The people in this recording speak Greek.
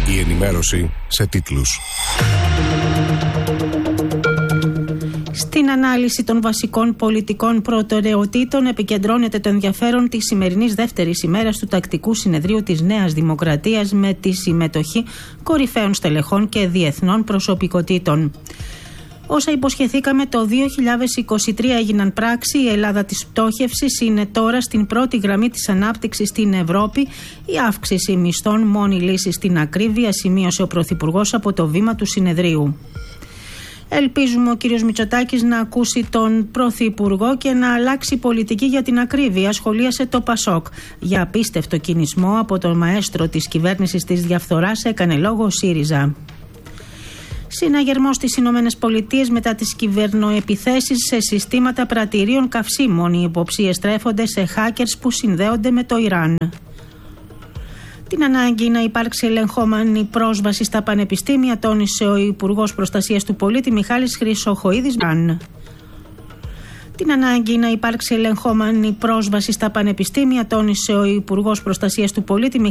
Η ενημέρωση σε τίτλους. Στην ανάλυση των βασικών πολιτικών προτεραιοτήτων επικεντρώνεται το ενδιαφέρον της σημερινής δεύτερης ημέρας του τακτικού συνεδρίου της Νέας Δημοκρατίας με τη συμμετοχή κορυφαίων στελεχών και διεθνών προσωπικότητων. Όσα υποσχεθήκαμε το 2023 έγιναν πράξη. Η Ελλάδα της πτώχευσης είναι τώρα στην πρώτη γραμμή της ανάπτυξης στην Ευρώπη. Η αύξηση μισθών μόνη λύση στην ακρίβεια, σημείωσε ο Πρωθυπουργός από το βήμα του συνεδρίου. Ελπίζουμε ο κύριος Μητσοτάκης να ακούσει τον Πρωθυπουργό και να αλλάξει πολιτική για την ακρίβεια, σχολίασε το Πασόκ. Για απίστευτο κινησμό από τον μαέστρο της κυβέρνησης της διαφθοράς έκανε λόγο ο ΣΥΡΙΖΑ. Συναγερμός στις Ηνωμένες Πολιτείες μετά τις κυβερνοεπιθέσεις σε συστήματα πρατηρίων καυσίμων. Οι υποψίες στρέφονται σε hackers που συνδέονται με το Ιράν. Την ανάγκη να υπάρξει ελεγχόμενη πρόσβαση στα πανεπιστήμια τόνισε ο Υπουργός Προστασίας του Πολίτη Μιχάλης Χρυσοχοΐδης. Την ανάγκη να υπάρξει ελεγχόμενη πρόσβαση στα πανεπιστήμια τόνισε ο Υπουργός Προστασίας του Πολίτη